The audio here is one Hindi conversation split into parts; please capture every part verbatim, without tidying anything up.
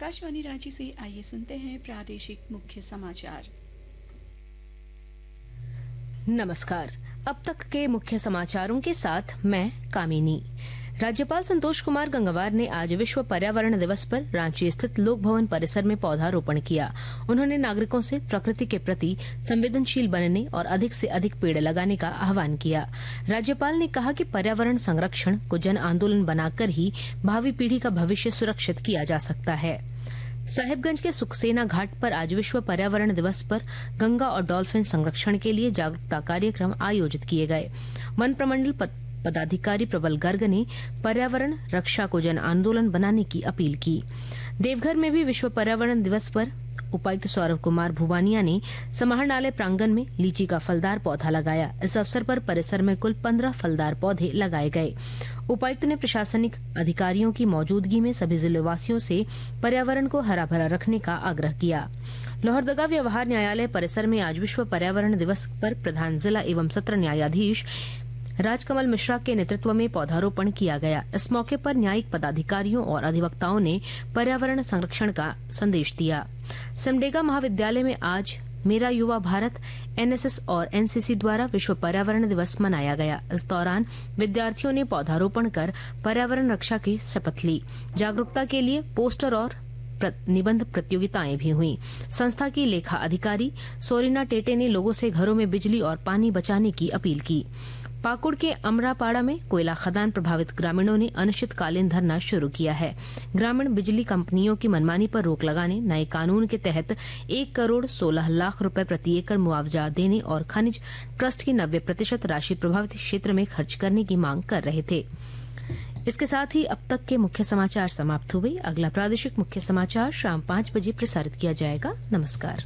आकाशवाणी रांची से आइए सुनते हैं प्रादेशिक मुख्य समाचार। नमस्कार। अब तक के मुख्य समाचारों के साथ मैं कामिनी। राज्यपाल संतोष कुमार गंगवार ने आज विश्व पर्यावरण दिवस पर रांची स्थित लोक भवन परिसर में पौधारोपण किया। उन्होंने नागरिकों से प्रकृति के प्रति संवेदनशील बनने और अधिक से अधिक पेड़ लगाने का आह्वान किया। राज्यपाल ने कहा कि पर्यावरण संरक्षण को जन आंदोलन बनाकर ही भावी पीढ़ी का भविष्य सुरक्षित किया जा सकता है। साहिबगंज के सुखसेना घाट पर आज विश्व पर्यावरण दिवस पर गंगा और डॉल्फिन संरक्षण के लिए जागरूकता कार्यक्रम आयोजित किए गए। वन प्रमंडल पदाधिकारी प्रबल गर्ग ने पर्यावरण रक्षा को जन आंदोलन बनाने की अपील की। देवघर में भी विश्व पर्यावरण दिवस पर उपायुक्त सौरभ कुमार भुवानिया ने समाहरणालय प्रांगण में लीची का फलदार पौधा लगाया। इस अवसर पर परिसर में कुल पंद्रह फलदार पौधे लगाए गए। उपायुक्त ने प्रशासनिक अधिकारियों की मौजूदगी में सभी जिलेवासियों से पर्यावरण को हरा भरा रखने का आग्रह किया। लोहरदगा व्यवहार न्यायालय परिसर में आज विश्व पर्यावरण दिवस पर प्रधान जिला एवं सत्र न्यायाधीश राजकमल मिश्रा के नेतृत्व में पौधारोपण किया गया। इस मौके पर न्यायिक पदाधिकारियों और अधिवक्ताओं ने पर्यावरण संरक्षण का संदेश दिया। सिमडेगा महाविद्यालय में आज मेरा युवा भारत एनएसएस और एनसीसी द्वारा विश्व पर्यावरण दिवस मनाया गया। इस दौरान विद्यार्थियों ने पौधारोपण कर पर्यावरण रक्षा की शपथ ली। जागरूकता के लिए पोस्टर और निबंध प्रतियोगिताएं भी हुई। संस्था की लेखा अधिकारी सोरिना टेटे ने लोगों से घरों में बिजली और पानी बचाने की अपील की। पाकुड़ के अमरापाड़ा में कोयला खदान प्रभावित ग्रामीणों ने अनिश्चितकालीन धरना शुरू किया है। ग्रामीण बिजली कंपनियों की मनमानी पर रोक लगाने, नए कानून के तहत एक करोड़ सोलह लाख रुपए प्रति एकड़ मुआवजा देने और खनिज ट्रस्ट की नब्बे प्रतिशत राशि प्रभावित क्षेत्र में खर्च करने की मांग कर रहे थे। इसके साथ ही अब तक के मुख्य समाचार समाप्त हुए। अगला प्रादेशिक मुख्य समाचार शाम पाँच बजे प्रसारित किया जाएगा। नमस्कार।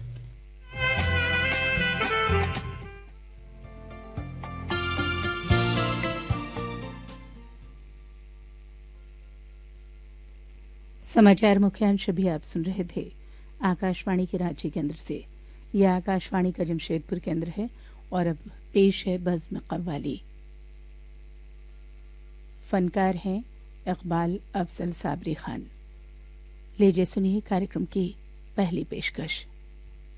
समाचार मुख्यांश भी आप सुन रहे थे आकाशवाणी के रांची केंद्र से। यह आकाशवाणी का जमशेदपुर केंद्र है और अब पेश है बज़्म कव्वाली। फनकार हैं इकबाल अफजल साबरी खान। लीजिए सुनिए कार्यक्रम की पहली पेशकश।